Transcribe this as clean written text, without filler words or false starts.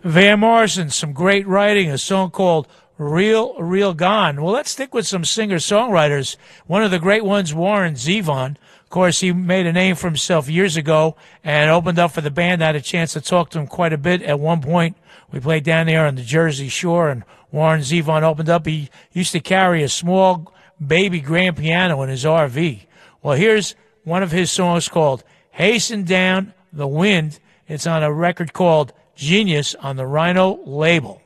Van Morrison, some great writing, a song called Real Gone. Well, let's stick with some singer-songwriters. One of the great ones, Warren Zevon. Of course, he made a name for himself years ago and opened up for the band. I had a chance to talk to him quite a bit at one point. We played down there on the Jersey Shore, and Warren Zevon opened up. He used to carry a small baby grand piano in his RV. Well, here's one of his songs called Hasten Down the Wind. It's on a record called Genius on the Rhino label.